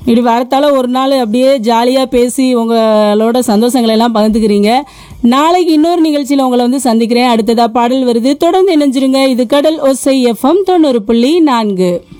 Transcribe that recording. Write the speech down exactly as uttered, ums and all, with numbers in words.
இப்படி வரத்தால ஒரு நாள் அப்படியே ஜாலியாக பேசி உங்களோட சந்தோஷங்களை எல்லாம் பகிர்ந்துக்கிறீங்க. நாளைக்கு இன்னொரு நிகழ்ச்சியில் உங்களை வந்து சந்திக்கிறேன். அடுத்ததா பாடல் வருது, தொடர்ந்து இணைஞ்சிருங்க. இது கடல் ஓசை எஃப்எம் தொண்ணூறு புள்ளி நான்கு.